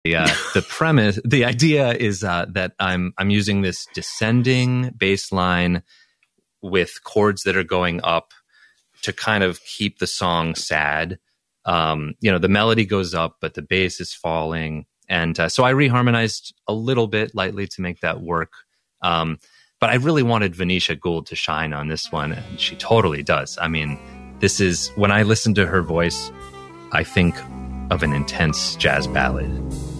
The premise, the idea is that I'm using this descending bass line with chords that are going up to kind of keep the song sad. The melody goes up, but the bass is falling. And so I reharmonized a little bit lightly to make that work. But I really wanted Venetia Gould to shine on this one, and she totally does. I mean, this is, when I listen to her voice, I think of an intense jazz ballad.